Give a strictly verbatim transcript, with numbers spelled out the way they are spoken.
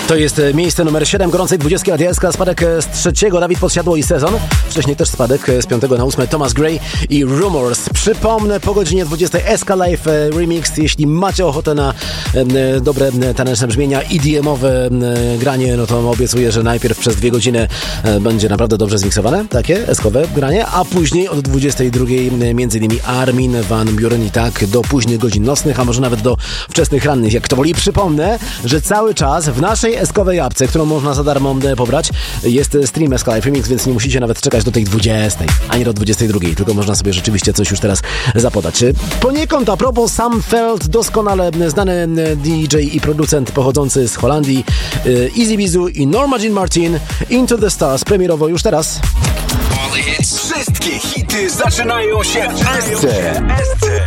To jest miejsce numer siedem gorącej dwudziestki Adielska. Spadek z trzeciego Dawid Podsiadło i Sezon. Wcześniej też spadek z piątego na ósme Thomas Gray i Rumors. Przypomnę, po godzinie dwudziestej Eska Live Remix. Jeśli macie ochotę na e, dobre taneczne brzmienia, E D M-owe e, granie, no to obiecuję, że najpierw przez dwie godziny e, będzie naprawdę dobrze zmiksowane, takie eskowe granie, a później od dwudziestej drugiej e, między innymi Armin van Buuren i tak do późnych godzin nocnych, a może nawet do wczesnych rannych, jak kto woli. Przypomnę, że cały czas w naszej eskowej apce, którą można za darmo pobrać, jest stream Eska Live Remix, więc nie musicie nawet czekać do tej dwudziestej, ani do dwudziestej drugiej, tylko można sobie rzeczywiście coś już teraz zapodać. Poniekąd a propos, Sam Veld, doskonale znany D J i producent pochodzący z Holandii, Easy Bizu i Norma Jean Martin, Into the Stars, premierowo już teraz. Wszystkie hity zaczynają się w Esce.